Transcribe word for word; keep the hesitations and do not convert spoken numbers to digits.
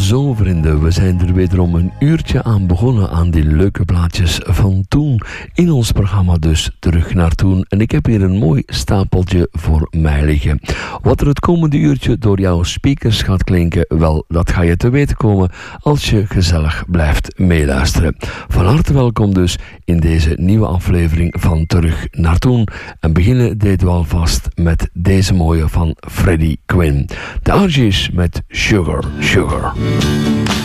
Zo vrienden, we zijn er wederom een uurtje aan begonnen aan die leuke plaatjes van toen. In ons programma dus Terug naar Toen. En ik heb hier een mooi stapeltje voor mij liggen. Wat er het komende uurtje door jouw speakers gaat klinken, wel, dat ga je te weten komen als je gezellig blijft meeluisteren. Van harte welkom dus in deze nieuwe aflevering van Terug naar Toen. En beginnen deden we alvast met deze mooie van Freddie Quinn. De R G's met Sugar, Sugar.